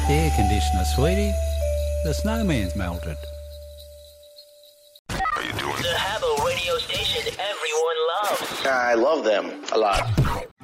the air conditioner, sweetie. The snowman's melted. The Habbo radio station everyone loves. I love them a lot.